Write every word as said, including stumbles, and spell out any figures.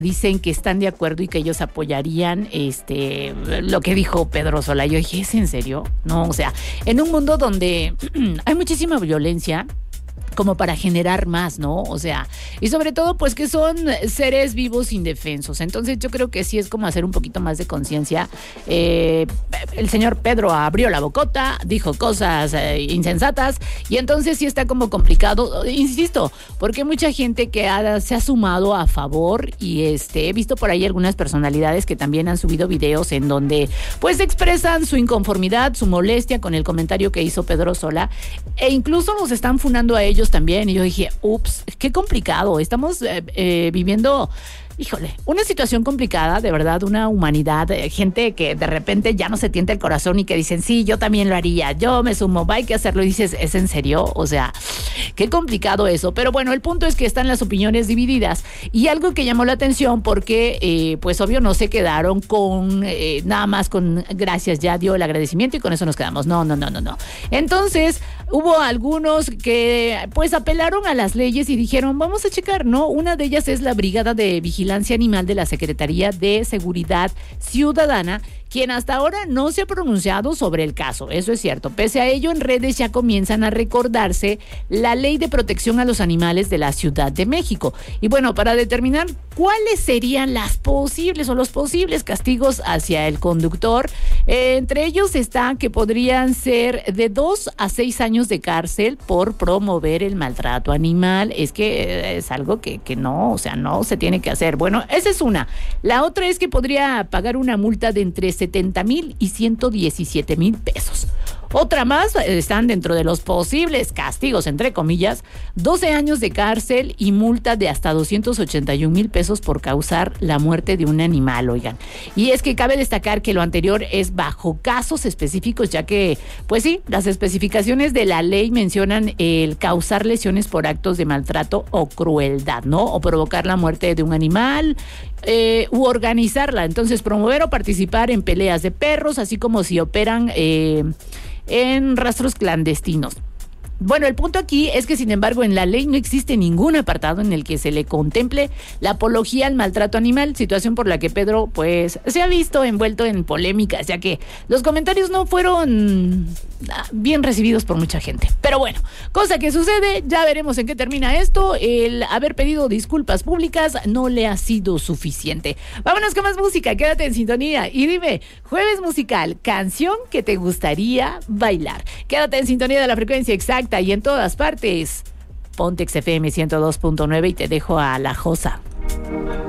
dicen que están de acuerdo y que ellos apoyarían este lo que dijo Pedro Sola. Yo dije, ¿es en serio? No, o sea, en un mundo donde hay muchísima violencia, como para generar más, ¿no? O sea, y sobre todo, pues que son seres vivos indefensos. Entonces yo creo que sí es como hacer un poquito más de conciencia. Eh, el señor Pedro abrió la bocota, dijo cosas eh, insensatas, y entonces sí está como complicado, insisto, porque mucha gente que ha, se ha sumado a favor, y este he visto por ahí algunas personalidades que también han subido videos en donde pues expresan su inconformidad, su molestia con el comentario que hizo Pedro Sola, e incluso los están funando a ellos también. Y yo dije, ups, qué complicado. Estamos eh, eh, viviendo, híjole, una situación complicada, de verdad, una humanidad, eh, gente que de repente ya no se tienta el corazón y que dicen, sí, yo también lo haría, yo me sumo, hay que hacerlo, y dices, ¿es en serio? O sea, qué complicado eso. Pero bueno, el punto es que están las opiniones divididas, y algo que llamó la atención porque, eh, pues obvio, no se quedaron con, eh, nada más con gracias, ya dio el agradecimiento y con eso nos quedamos. No, no, no, no, no. Entonces, hubo algunos que, pues, apelaron a las leyes y dijeron, vamos a checar, ¿no? Una de ellas es la Brigada de Vigilancia Animal de la Secretaría de Seguridad Ciudadana, quien hasta ahora no se ha pronunciado sobre el caso. Eso es cierto. Pese a ello, en redes ya comienzan a recordarse la Ley de Protección a los Animales de la Ciudad de México. Y bueno, para determinar cuáles serían las posibles o los posibles castigos hacia el conductor, eh, entre ellos está que podrían ser de dos a seis años de cárcel por promover el maltrato animal. Es que eh, es algo que, que no, o sea, no se tiene que hacer. Bueno, esa es una. La otra es que podría pagar una multa de entre setenta mil y ciento diecisiete mil pesos. Otra más, están dentro de los posibles castigos, entre comillas, doce años de cárcel y multa de hasta doscientos ochenta y un mil pesos por causar la muerte de un animal, oigan. Y es que cabe destacar que lo anterior es bajo casos específicos, ya que, pues sí, las especificaciones de la ley mencionan el causar lesiones por actos de maltrato o crueldad, ¿no? O provocar la muerte de un animal, eh, u organizarla. Entonces, promover o participar en peleas de perros, así como si operan eh, en rastros clandestinos. Bueno, el punto aquí es que, sin embargo, en la ley no existe ningún apartado en el que se le contemple la apología al maltrato animal, situación por la que Pedro, pues, se ha visto envuelto en polémicas, ya que los comentarios no fueron bien recibidos por mucha gente. Pero bueno, cosa que sucede, ya veremos en qué termina esto. El haber pedido disculpas públicas no le ha sido suficiente. Vámonos con más música, quédate en sintonía y dime, jueves musical, canción que te gustaría bailar. Quédate en sintonía de la frecuencia exacta y en todas partes. Ponte X F M ciento dos punto nueve y te dejo a La Josa.